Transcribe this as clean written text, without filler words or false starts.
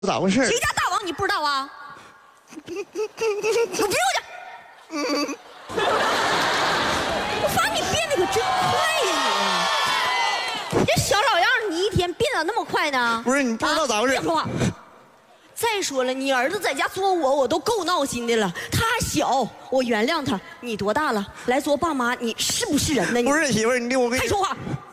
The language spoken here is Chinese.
咋回事？ 谁家大王你不知道啊？你给我去！我发现你变得可真快呀你这小老样你一天变得那么快呢？ 不是你不知道咋回事？ 别说话。再说了，你儿子在家作我都够闹心的了。他小，我原谅他。你多大了？来作爸妈，你是不是人呢？你不是媳妇儿，你听我跟你还说话。